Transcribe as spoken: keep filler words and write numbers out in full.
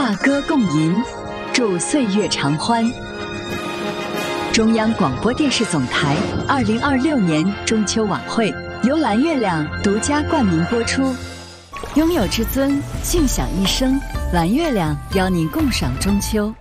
大歌共吟，祝岁月长欢。中央广播电视总台二零二六年中秋晚会由蓝月亮独家冠名播出，拥有至尊，尽享一生。蓝月亮邀您共赏中秋。